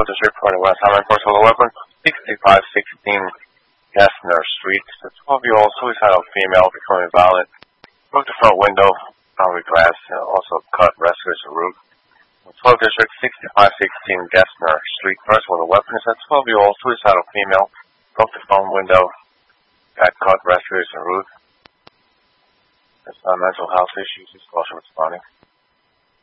District, reporting West Hamlin, personal weapon, 6516 Gessner Street. The 12-year-old suicidal female becoming violent. Broke the front window, found with glass, and also cut rescues the roof. 12 District, 6516 Gessner Street. Person with a weapon is a 12-year-old suicidal female. Broke the front window, got cut rescues the roof. There's mental health issues. He's also responding.